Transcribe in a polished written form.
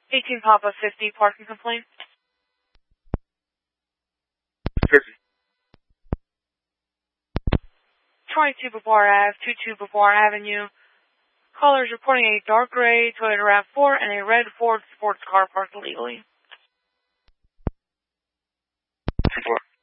18 Papa 50, parking complaint. 50. 22 Beauvoir Ave, 22 Beauvoir Avenue. Caller is reporting a dark gray Toyota RAV4 and a red Ford sports car parked illegally. 2-4.